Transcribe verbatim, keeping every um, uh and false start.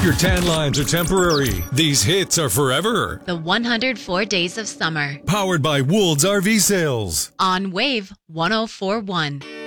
Your tan lines are temporary. These hits are forever. The one hundred four Days of Summer. Powered by Woold's R V Sales. On Wave one oh four point one.